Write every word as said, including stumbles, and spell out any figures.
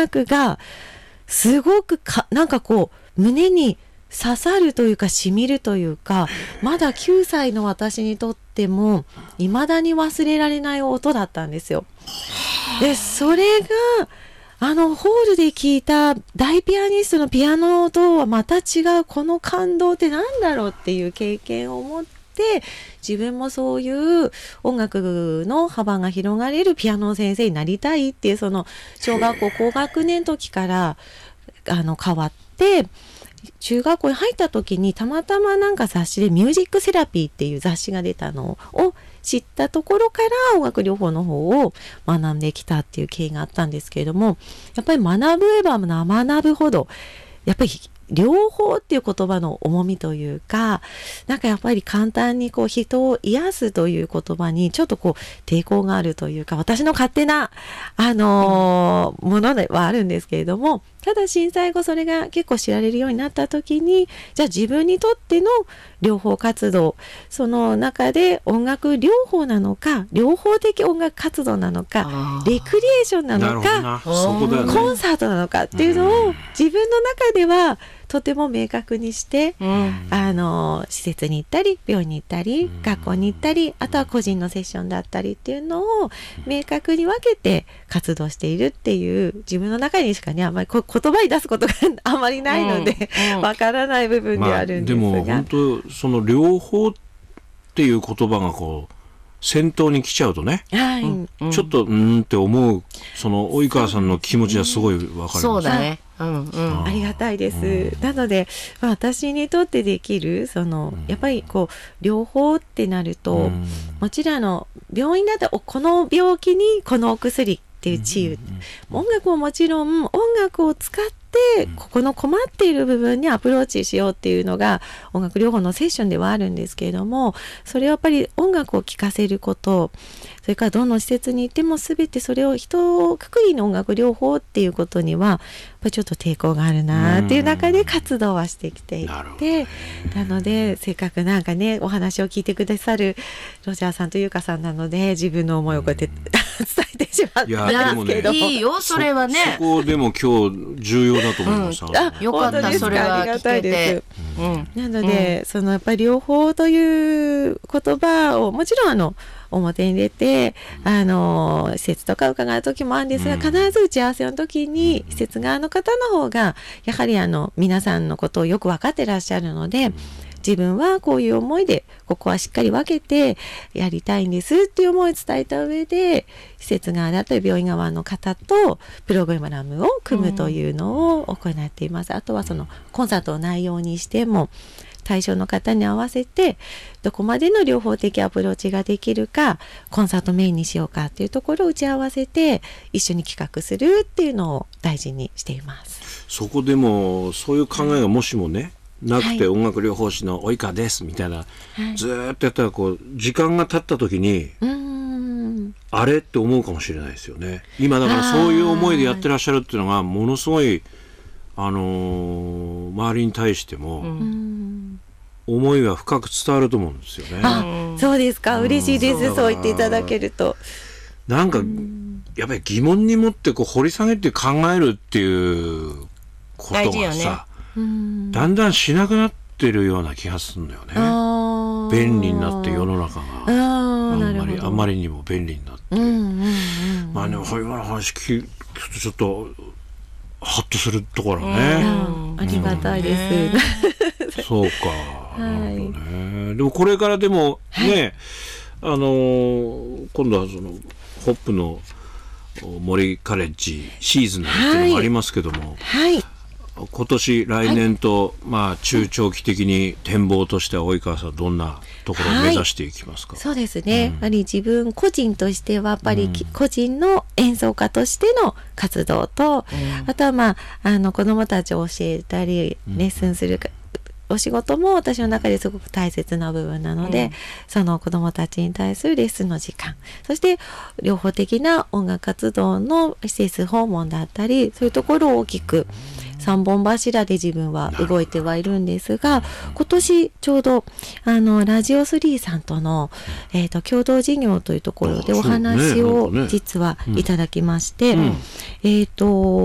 楽がすごくかなんかこう胸に刺さるというかしみるというか、まだきゅうさいの私にとっても未だに忘れられない音だったんですよ。でそれがあのホールで聴いた大ピアニストのピアノの音はまた違う、この感動ってなんだろうっていう経験を持って、自分もそういう音楽の幅が広がれるピアノの先生になりたいっていう、その小学校高学年の時からあの変わって、中学校に入った時にたまたまなんか雑誌でミュージックセラピーっていう雑誌が出たのを知ったところから音楽療法の方を学んできたっていう経緯があったんですけれども、やっぱり学べば学ぶほどやっぱり療法っていう言葉の重みというか、なんかやっぱり簡単にこう人を癒すという言葉にちょっとこう抵抗があるというか、私の勝手なあのー、ものではあるんですけれども、ただ震災後それが結構知られるようになった時に、じゃあ自分にとっての療法活動、その中で音楽療法なのか療法的音楽活動なのかレクリエーションなのかなそこだよね、 コンサートなのかっていうのを自分の中ではとても明確にして、うん、あの施設に行ったり病院に行ったり、うん、学校に行ったり、あとは個人のセッションだったりっていうのを明確に分けて活動しているっていう、自分の中にしかねあんまりこ言葉に出すことがあまりないのでわ、うん、からない部分であるんですが、 まあ、でも本当その療法っていう言葉がこう先頭に来ちゃうとね、はい、ちょっとうんって思う、その及川さんの気持ちはすごい分かります。 そうだね、うんうん、 ありがたいです、うん、なので、まあ、私にとってできるその、うん、やっぱりこう療法ってなると、うん、もちろんあの病院だとこの病気にこのお薬っていう治癒、うんうん、音楽ももちろん音楽を使ってここの困っている部分にアプローチしようっていうのが音楽療法のセッションではあるんですけれども、それはやっぱり音楽を聴かせること、それからどの施設に行っても全てそれを一括りの音楽療法っていうことにはやっぱりちょっと抵抗があるなっていう中で活動はしてきていて、なのでせっかくなんかねお話を聞いてくださるロジャーさんと優香さんなので、自分の思いをこうやって伝えてしまったんですけど、 いいよそれはね、 そこでも今日重要だと思いました、 うん、よかった、それは聞けて、 うん、なので、うん、そのやっぱり療法という言葉をもちろんあの表に出てあの施設とか伺う時もあるんですが、必ず打ち合わせの時に施設側の方の方がやはりあの皆さんのことをよく分かってらっしゃるので、自分はこういう思いでここはしっかり分けてやりたいんですっていう思いを伝えた上で、施設側だったり病院側の方とプログラムを組むというのを行っています、うん、あとはそのコンサートの内容にしても対象の方に合わせてどこまでの療法的アプローチができるか、コンサートメインにしようかっていうところを打ち合わせて一緒に企画するっていうのを大事にしています。 そこでもそういう考えがもしもね、なくて、はい、音楽療法士の及川ですみたいな、はい、ずーっとやったらこう時間が経った時にうーんあれって思うかもしれないですよね。今だからそういう思いでやってらっしゃるっていうのがものすごい、あのー、周りに対しても思いが深く伝わると思うんですよね。 あ、そうですか、嬉しいです、うん、そう言っていただけると。 なんかやっぱり疑問に持ってこう掘り下げて考えるっていうことがさ、だんだんしなくなってるような気がするんだよね。便利になって世の中が あ, あ, んまりあまりにも便利になって、うんうんうんうん、まあね、今の話聞くとちょっとハッとするところね、 うん、ありがたいです、 ね、そうか、はい、なるほどね。でもこれからでもね、はい、あのー、今度はそのホップの森カレッジシーズンっていうのもありますけども、 はいはい、 今年来年と、はい、まあ、中長期的に展望としては及川さんどんなところを目指していきますか？ はい、そうですね、うん、やっぱり自分個人としてはやっぱり個人の演奏家としての活動と、うん、あとは、まあ、あの子どもたちを教えたりレッスンする、うん、お仕事も私の中ですごく大切な部分なので、うん、その子どもたちに対するレッスンの時間、そして両方的な音楽活動の施設訪問だったり、そういうところを大きく三本柱で自分は動いてはいるんですが、今年ちょうどあのラジオスリーさんとの、えーと、共同事業というところでお話を実はいただきまして、うんうん、えーと